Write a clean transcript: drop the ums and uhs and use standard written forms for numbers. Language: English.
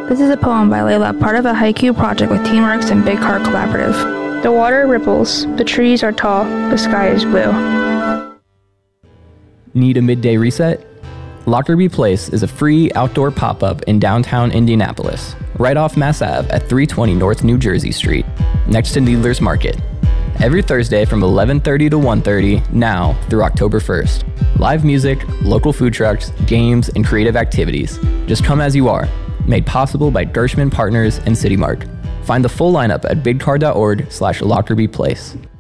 This is a poem by Layla, part of a haiku project with Teamworks and Big Heart Collaborative. The water ripples, the trees are tall, the sky is blue. Need a midday reset? Lockerbie Place is a free outdoor pop-up in downtown Indianapolis, right off Mass Ave at 320 North New Jersey Street, next to Needler's Market. Every Thursday from 11:30 to 1:30, now through October 1st. Live music, local food trucks, games, and creative activities. Just come as you are. Made possible by Gershman Partners and City Mark. Find the full lineup at bigcar.org/Lockerbie Place.